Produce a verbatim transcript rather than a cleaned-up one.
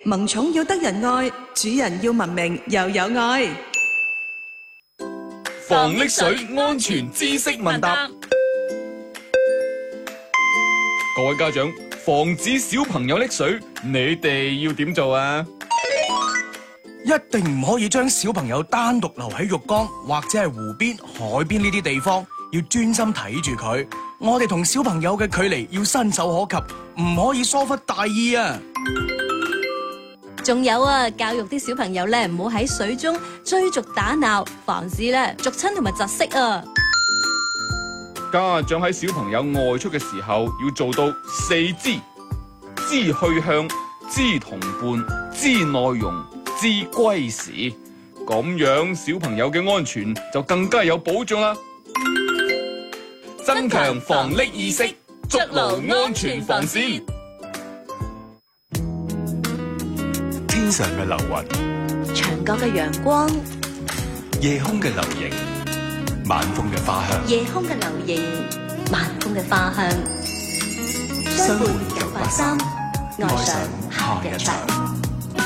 萌寵要得人愛，主人要文明又有愛。 防溺水安全知識問答。各位家長，防止小朋友溺水，你哋要點做啊？ 一定唔可以將小朋友單獨留喺浴缸或者係湖邊、海邊呢啲地方，要專心睇住佢。我哋同小朋友嘅距離要伸手可及，唔可以疏忽大意啊！ 仲有啊，教育啲小朋友咧，唔好喺水中追逐打鬧，防止咧逐親同埋窒息啊！ 家長喺小朋友外出嘅時候，要做到四知：知去向、知同伴、知內容、知歸時。咁樣小朋友嘅安全就更加有保障啦！增強防溺意識，築牢安全防線。 天上嘅流雲， 牆角嘅陽光， 夜空嘅流螢，晚風嘅花香。 夜空嘅流螢，晚風嘅花香。相伴九八三，愛上夏日場。